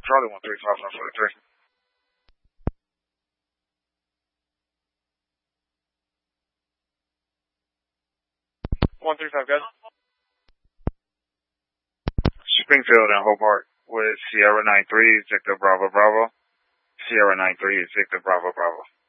Charlie 13543. 135, guys. Springfield and Hobart with Sierra 93, Victor Bravo Bravo. Sierra 93, Victor Bravo Bravo.